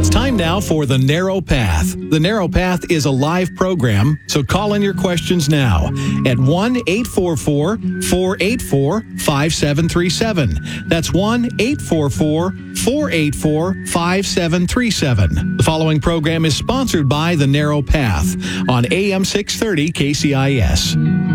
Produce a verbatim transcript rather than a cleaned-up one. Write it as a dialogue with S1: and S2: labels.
S1: It's time now for The Narrow Path. The Narrow Path is a live program, so call in your questions now at one eight four four, four eight four, five seven three seven. That's one eight four four, four eight four, five seven three seven. The following program is sponsored by The Narrow Path on A M six thirty K C I S.